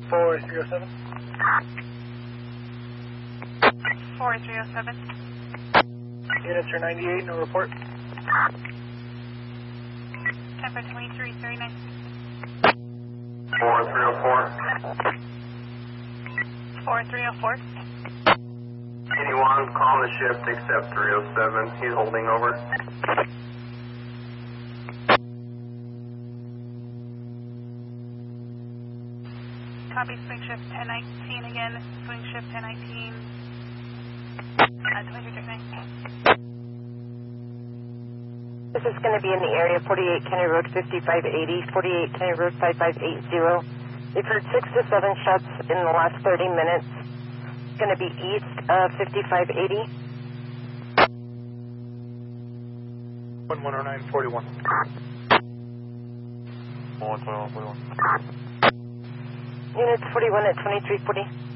4307. 4307. Units are 98, no report. Temper 2339. 4304. 4304. Anyone call the shift except 307. He's holding over. Copy, swing shift 1019 again. Swing shift 1019. 2339. This is going to be in the area 48 Kenny Road 5580, 48 Kenny Road 5580. We've heard 6 to 7 shots in the last 30 minutes. It's going to be east of 5580. 110941. 12141. Units 41 at 2340.